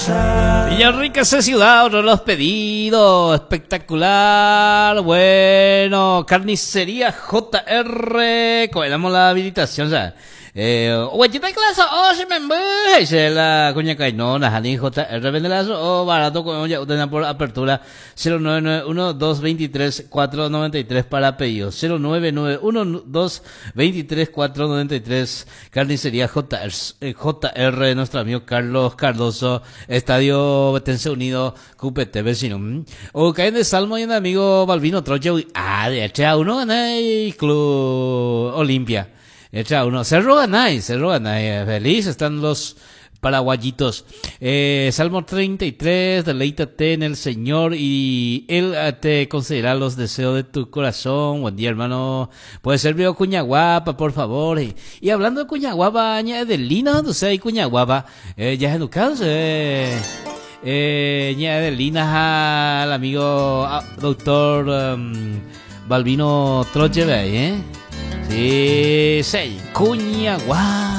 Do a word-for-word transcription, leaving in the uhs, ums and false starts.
Villarrica esa ciudad, otro de los pedidos, espectacular, bueno, carnicería J R, cobramos la habilitación, ya. Eh, guachita clase, oh, se me dice la cuña cainona, Jani J R, vendelazo, oh, barato, con ya usted por apertura, cero nueve nueve uno dos dos tres cuatro nueve tres para pedido, cero nueve nueve uno dos dos tres cuatro nueve tres, carnicería J R, eh, J R, nuestro amigo Carlos Cardoso, Estadio Betense Unido, Cupete, vecino, o caen de Salmo y un amigo Balvino Troche, ah, de hecho, uno gana el Club Olimpia. Echa uno, Cerro Ganay, Cerro Ganay, feliz están los paraguayitos. Eh, Salmo treinta y tres, deleítate en el Señor y Él te concederá los deseos de tu corazón. Buen día, hermano. Puede ser vio Cuñaguapa, por favor. Y, y hablando de Cuñaguapa, añade de Lina, donde sea, hay Cuñaguapa, eh, ya es educado, eh. Eh, añade de Lina al amigo ah, doctor um, Balvino Troche, eh. Sí, seis, Cuñagua.